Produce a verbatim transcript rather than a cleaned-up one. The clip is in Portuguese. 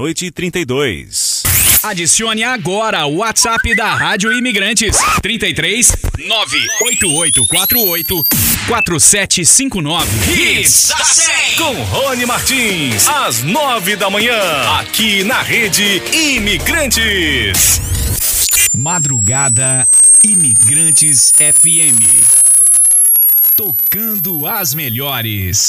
meia-noite e trinta e dois. Adicione agora o WhatsApp da Rádio Imigrantes. trinta e três, nove oito oito quatro oito, quatro sete cinco nove. Hits da cem com Rony Martins, às nove da manhã, aqui na Rede Imigrantes. Madrugada Imigrantes F M. Tocando as melhores.